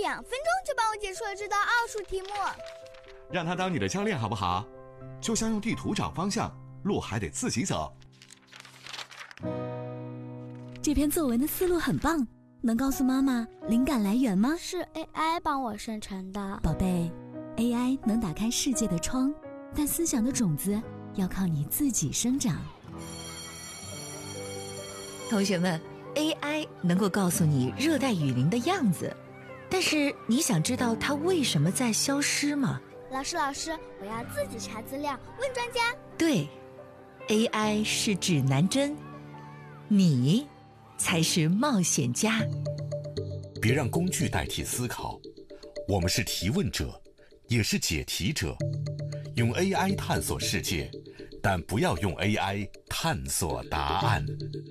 2分钟就帮我解出了这道奥数题目。 让他当你的教练好不好？就像用地图找方向，路还得自己走。 这篇作文的思路很棒，能告诉妈妈灵感来源吗？ 是 AI 帮我生成的。 宝贝， AI 能打开世界的窗，但思想的种子要靠你自己生长。 同学们， AI 能够告诉你热带雨林的样子，但是你想知道它为什么在消失吗？ 老师，我要自己查资料，问专家。 对， AI 是指南针，你才是冒险家。 别让工具代替思考，我们是提问者，也是解题者。用 AI 探索世界，但不要用 AI 探索答案。